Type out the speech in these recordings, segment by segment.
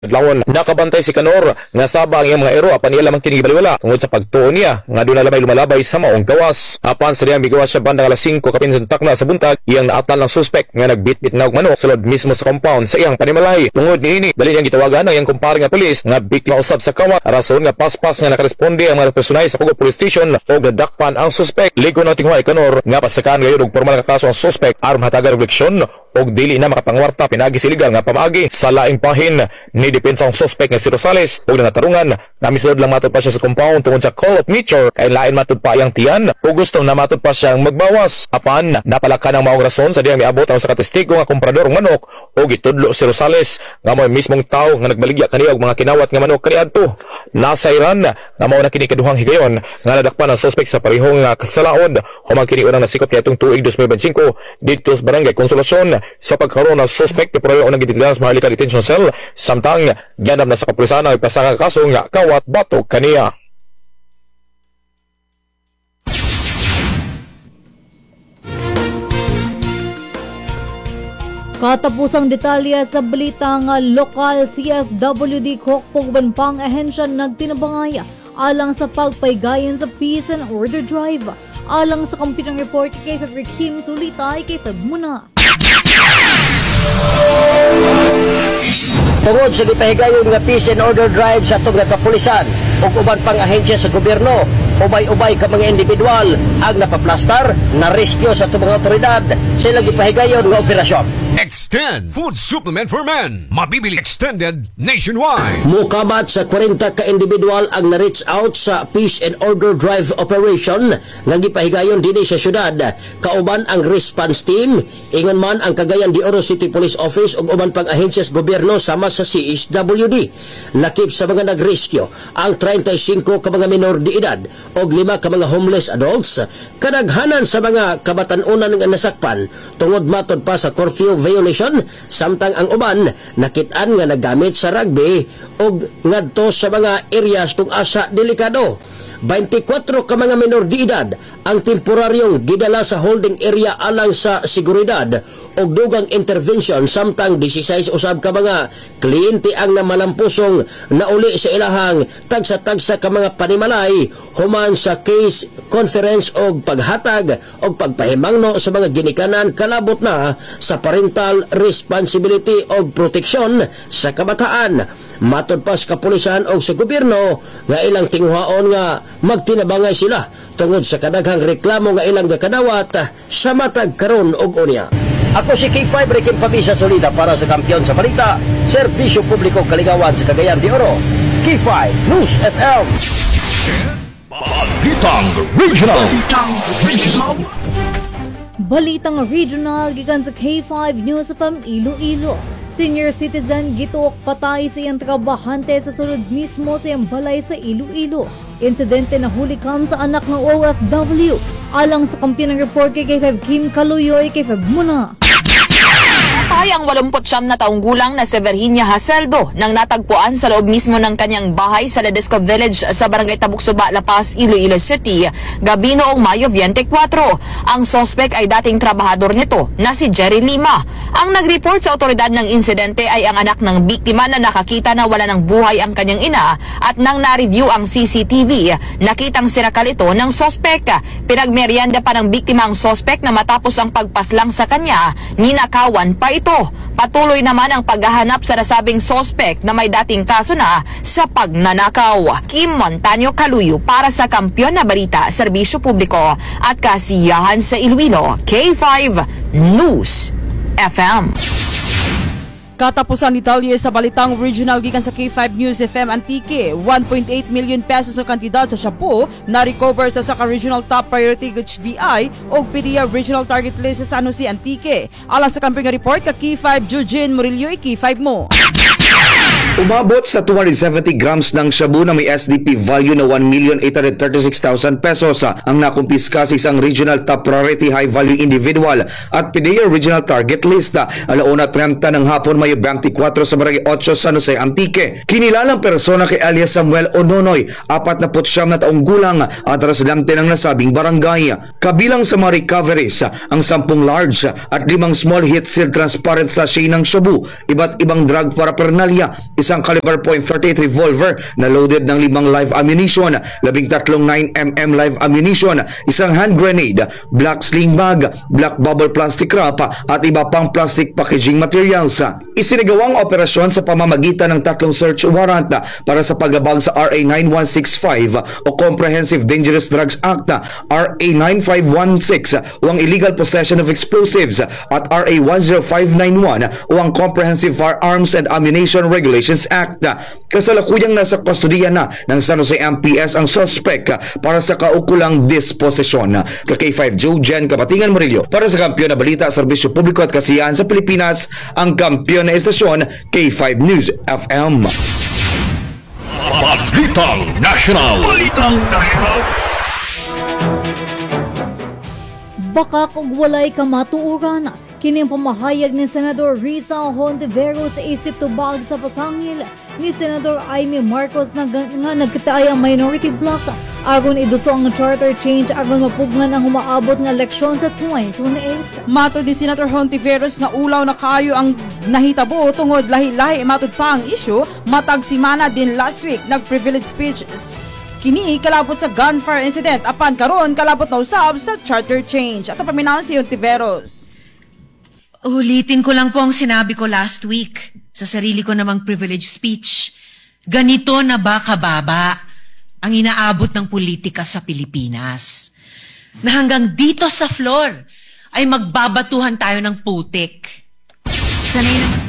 Adlawon nakabantay si Kanor nga sabang iyang mga ero apan iya lamang kini gibaliwala tungod sa pagtuon niya nga doon na lamay lumalabay sa maong gawas. Apan sa diyang migawas siya bandang alas 5 kapinsan takna sa buntag iyang naatlan ng suspect nga nagbitbit na og manok sulod mismo sa compound sa iyang panimalay. Tungod niini dali niyang gitawagan ang iyang kumpare nga pulis nga biktima usab sa kawat rason nga paspas nga nakaresponde ang mga personay sa Pugo Police Station o nadakpan ang suspect. Ligo na tinghuay Kanor nga pasakaan gayud og formal nga kaso ang suspect aron hatagan refleksyon og dili na makapangwarta pinagi siligal nga pamaagi sa laing pahin ni depensa ang suspect nga si Rosales og natarungan na misulod lang matud pa siya sa compound tungod sa call of nature kay lain matud pa iyang tiyan o gusto na matud pa siyang magbawas. Apan napalakan ang maong rason sa diyang miabot ang sa katestigo nga komprador ng manok o gitudlo si Rosales nga mo'y mismong tao nga nagbaligya kaniya og mga kinawat nga manok kaniadto. Nasayran nga mao na kini kaduhang higayon nga nadakpan ang suspect sa parehong kasalaod humang kini unang nasikop niya itong tuig 2025 dito sa Barangay Konsolasyon sa pagkaroon ng suspect na proyo ng gitidlan sa Maharlika Detention Cell samtang ganap na sa kapulisan ang ipasakang kaso nga kawat batok kaniya. Katapusang detalye sa balitang lokal CSWD Kokpogban pang ahensya nagtinabangay alang sa pagpaygayan sa Peace and Order Drive. Alang sa kampitang report kay February Kim Sulitay kay Feb Muna. Tungod sa gipahigayon nga Peace and Order Drive sa atong kapulisan ug uban pang ahensya sa gobyerno, ubay-ubay ka mga individual ang napaplastar na rescue sa atong mga otoridad sa ilang gipahigayon nga operasyon. Extend Food Supplement for Men. Mabibili extended nationwide. Mukabat sa 40 ka individual ang na-reach out sa Peace and Order Drive operation nga gipahigayon dinhi sa syudad. Kauban ang response team, ingon man ang Cagayan de Oro City Police Office ug uban pang ahensya sa gobyerno sama sa CSWD. Lakip sa mga nag-rescue ang 35 ka mga minor de edad ug 5 ka mga homeless adults. Kadaghanan sa mga kabatan-unan nga nasakpan tungod matod pa sa curfew violation samtang ang uban nakit-an nga nagamit sa rugby ug ngadto sa mga areas kung asa delikado. 24 ka mga minor de edad ang temporaryong gidala sa holding area alang sa seguridad ug dugang intervention samtang 16 usab ka mga kliyente ang namalampusong nauli sa ilahang tagsa-tagsa ka mga panimalay human sa case conference og paghatag og pagpahimangno sa mga ginikanan kalabot na sa parental responsibility og proteksyon sa kabataan. Matod pa sa kapulisan o sa gobyerno nga ilang tinguhaon nga magtinabangay sila tungod sa kadaghang reklamo nga ilang gakanawat sa matag karon og unya. Ako si K5 Rekin Pabisa Solida para sa Kampiyon sa Balita, Serbisyo Publiko Kaligawan sa Cagayan de Oro. K5 News FM. Balitang regional gikan sa K5 News FM Iloilo. Senior citizen gituok patay sa iyang trabahante sa sulod mismo sa iyang balay sa Iloilo. Insidente na hulikam sa anak ng OFW. Alang sa kampiyon ng report kay K5 Kim Kaluyoy kay Feb Muna. Patay ang 89 na taong gulang na si Virginia Haseldo nang natagpuan sa loob mismo ng kanyang bahay sa Ledesco Village sa Barangay Tabuksuba, La Paz, Iloilo City, gabi noong Mayo 24. Ang suspect ay dating trabahador nito na si Jerry Lima. Ang nag-report sa otoridad ng insidente ay ang anak ng biktima na nakakita na wala ng buhay ang kanyang ina at nang na-review ang CCTV, nakitang sinakal ito ng suspect. Pinagmeryenda pa ng biktima ang suspect na matapos ang pagpaslang sa kanya, ninakawan pa ito. Patuloy naman ang paghahanap sa nasabing suspect na may dating kaso na sa pagnanakaw. Kim Montaño Kaluyo para sa Kampiyon na Balita, Serbisyo Publiko at Kasiyahan sa Iloilo, K5 News FM. Katapusan detalye sa balitang regional gikan sa K5 News FM Antique, 1.8 million pesos ang kantidad sa shampoo na recover sa Saka Regional Top Priority HVI o PDEA Regional Target List sa San Jose Antique. Alang sa kamping report ka K5 Eugene Murillo, K5 mo. Umabot sa 270 grams ng shabu na may SDP value na 1,836,000 pesos ang nakumpiska sa isang regional top priority high value individual at PDEA Regional Target List. Alauna 30 ng hapon Mayo 24 sa Barangay 8 San Jose Antique. Kinilalang persona kay alias Samuel Ononoy, 49 na taong gulang at residente ng nasabing barangay. Kabilang sa mga recoveries ang 10 large at 5 small heat seal transparent sachet ng shabu, iba't ibang drug paraphernalia, isa isang caliber .38 revolver na loaded ng 5 live ammunition, 13 9mm live ammunition, isang hand grenade, black sling bag, black bubble plastic wrap at iba pang plastic packaging materials. Isinagawang operasyon sa pamamagitan ng 3 search warrant para sa paglabag sa RA 9165 o Comprehensive Dangerous Drugs Act, RA 9516 o ang Illegal Possession of Explosives at RA 10591 o ang Comprehensive Firearms and Ammunition Regulations Act. Kasalukuyang nasa kustodiya na ng San Jose MPS ang suspect para sa kaukulang disposisyon. K5 Joe Jen Kapatingan Murillo para sa Kampiyon na Balita, Serbisyo Publiko at Kasiyahan sa Pilipinas, ang kampiyon na estasyon K5 News FM. Balitang National. Baka kung walay kamatuoran, kining pamahayag ni Senador Risa Hontiveros sa isip tubag sa pasangil ni Senador Amy Marcos nga nagkataay ang minority bloc agon iduso ang charter change agon mapugnan ang humaabot nga eleksyon sa 2028. Matod ni Senator Hontiveros nga ulaw na kaayo ang nahitabo tungod lahi-lahi matod pa ang issue matag simana din last week nag-privilege speech kini kalabot sa gunfire incident apan karon kalabot na usab sa charter change. Ato paminaw si Hontiveros. Ulitin ko lang po ang sinabi ko last week sa sarili ko namang privilege speech. Ganito na ba kababa ang inaabot ng politika sa Pilipinas? Na hanggang dito sa floor ay magbabatuhan tayo ng putik. Sanay naman.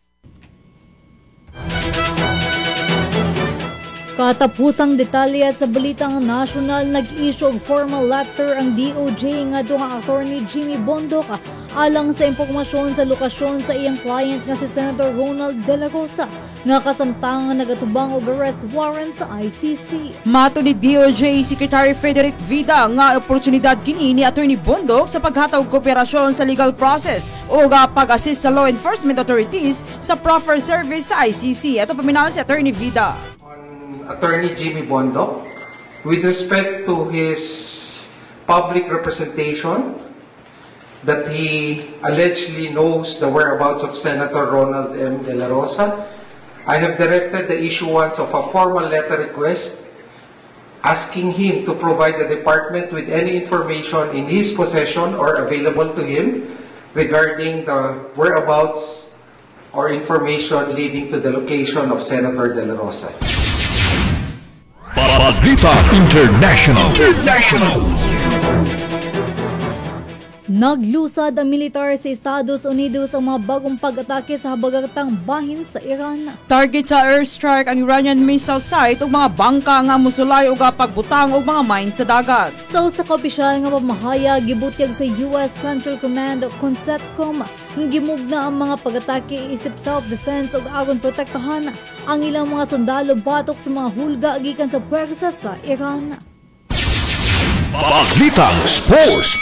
Katapusang detalye sa Balitang National, nag-issue og formal letter ang DOJ nga duha attorney Jimmy Bondoc alang sa impormasyon sa lokasyon sa iyang client nga si Senator Ronald De La Rosa nga kasamtangan nagatubang og arrest warrant sa ICC. Matod ni DOJ Secretary Frederick Vida nga oportunidad kini ni Attorney Bondoc sa paghatag kooperasyon sa legal process o pag-assist sa law enforcement authorities sa proper service sa ICC. Ito paminaw si Attorney Vida. Attorney Jimmy Bondoc, with respect to his public representation that he allegedly knows the whereabouts of Senator Ronald M. De La Rosa, I have directed the issuance of a formal letter request asking him to provide the department with any information in his possession or available to him regarding the whereabouts or information leading to the location of Senator De La Rosa. Balita International. Naglusad ang militar sa Estados Unidos ang mga bagong pag-atake sa habagatang bahin sa Iran. Target sa airstrike ang Iranian missile site ug mga bangka nga musulay ug pagbutang og mga mine sa dagat. Sa usa ka opisyal nga pamahayag gibutyag sa US Central Command o CONCENTCOM nga gimugna ang mga pag-atake isip self-defense ug aron protektahan ang ilang mga sundalo batok sa mga hulga gikan sa puwersa sa Iran. Balitang Sports.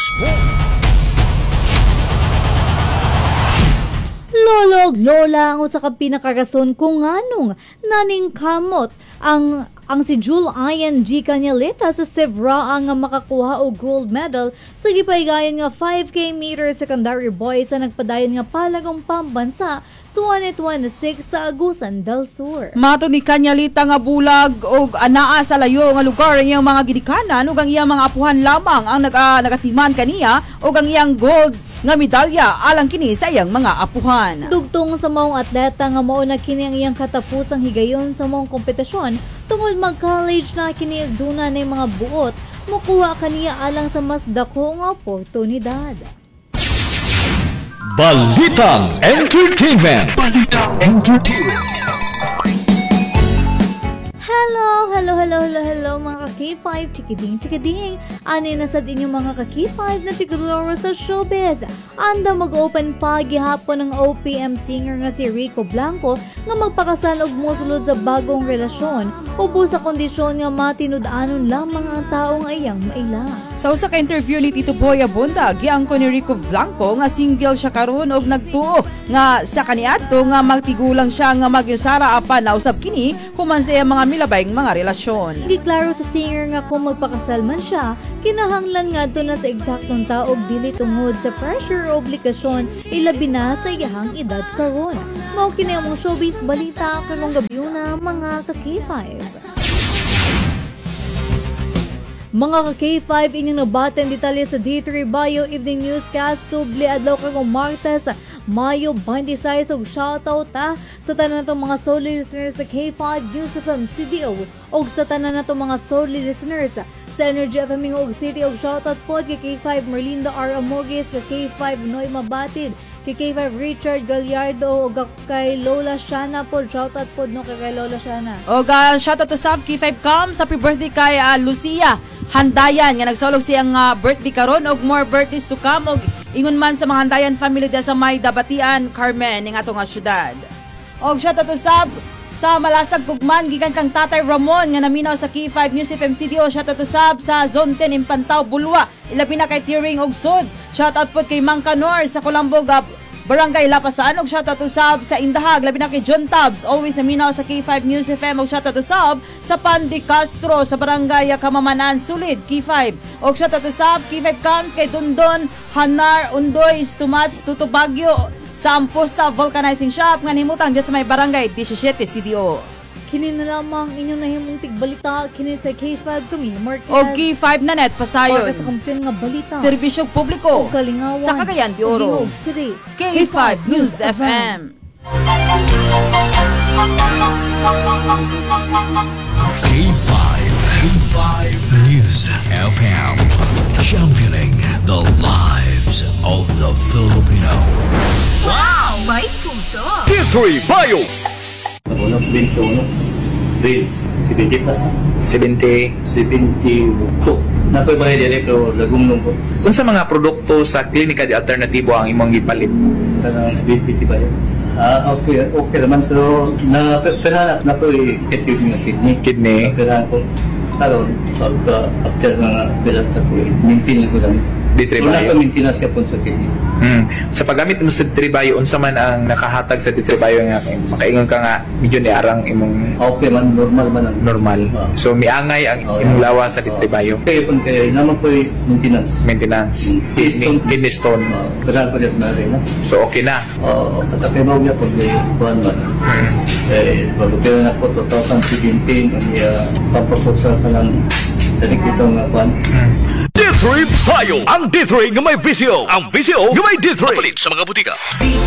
Lolog-lola ang usa ka pinakarason kung nganong naningkamot ang si Jewel Ian G. Cañaleta sa Sevra ang makakuha og gold medal sa gipaygayon nga 5K meter secondary boys sa nagpadayon nga palagong pambansa 2026 sa Agusan del Sur. Matod ni Cañaleta nga bulag og anaa sa layo nga lugar ang iyang mga gidikanan ug ang iyang mga apuhan lamang ang nagatiman kaniya ug ang iyang gold nga medalya alang kini sa iyang mga apuhan. Dugtong sa maong atleta nga mao na kini ang iyang katapusang higayon sa maong kompetisyon tungod mag-college na kini duna na mga buot mukuha kaniya alang sa mas dako nga oportunidad. Balitang Entertainment. Hello mga ka-K5 chikiding. Ani na sa inyong mga ka-K5 na chikadoro sa showbiz. Anda mag-open pa gihapon ng OPM singer nga si Rico Blanco nga magpakasal og mosulod sa bagong relasyon ubo sa kondisyon nga matinud-anon lamang ang taong ayang maila. Sa usa ka interview ni Tito Boy Abunda, giangko ni Rico Blanco nga single siya karon og nagtuo nga sa kaniadto nga magtigulang siya nga magyusara apan nausab kini human sa iyang mga milabayng mga relasyon. Hindi klaro sa singer nga kung magpakasal man siya, kinahanglan nga to na sa eksaktong taog dili tungod sa pressure o obligasyon ilabi na sa iyahang edad karon. Mao kini ang mga showbiz balita karong gabi na mga ka K5. Mga ka K5 inyong nabaten detalye sa D3 Bio Evening Newscast subli adlaw karong Martes, Mayo 26 og shoutout sa tanan natong mga solid listeners sa K5 News FM CDO og sa tanan natong mga solid listeners sa Energy FM og City og shoutout pod kay K5 Merlinda R. Amorges, kay K5 Noy Mabatid, kay K5 Richard Gallardo og kay Lola Shana pod shoutout pod no kay Lola Shana. Og shoutout to Sab K5 Coms, happy birthday kay Lucia Handayan nga nagsulog siyang birthday karon og more birthdays to come og ingon man sa mga Handayan family sa may Dabatian, Carmen ning atong syudad. Og shoutout to Sab sa Malasag Pugman gikan kang Tatay Ramon nga naminaw sa K5 News FM CDO. Shoutout to Sab sa Zone 10 Impantao Bulwa, ilabi na kay Tiring og Sud. Shoutout pod kay Mang Kanor sa Colombo Barangay Lapasaan og shoutout to Sab sa Indahag, labi na kay John Tabs always naminaw sa K5 News FM og shoutout to Sab sa Pandi Castro sa Barangay Kamamanan Sulid K5 og shoutout to Sab K5 Comes kay Tundon Hanar Undoy Stumats Tuto Bagyo sa Amposta Vulcanizing Shop nga himutang sa may Barangay 17 CDO. Kini na lamang inyong nahimong tigbalita kini sa K5 kami Marquez. Og K5 na net pasayon. Para sa kampiyon nga balita. Serbisyong publiko o kalingawan sa Cagayan de Oro. K5 News FM. K5 News FM. Championing the lives of the Filipino. Wow! May puso! D3 Bio. Una, 21. Grade 70 plus na. 70. 72. Nakoy ba dire pero lagumnong ko. Unsa mga produkto sa klinika di alternatibo ang imong gipalit? Kanang BPT ba yun? Okay naman pero na po effective ng kidney. Pero ko karon after nga bilang ko maintain ko lang. D3 Wala Bio. ka maintenance ka po sa kidney. Sa paggamit mo sa D3 Bio, unsa man ang nakahatag sa D3 Bio nga makaingon ka nga medyo ni arang imong Okay man, normal man ang normal. So miangay ang imong lawa sa D3 Bio. kaya pun kaya naman po maintenance. Maintenance. Kidney stone. Kailangan ko dito na rin. So okay na. Katakay mo niya pag buwan man. Bago kaya na po 2017 ang pampasok sa kanang dalig itong buwan. D3 Bio. Ang D3 nga may visyo. Ang visyo nga may D3. Papalit sa mga butika.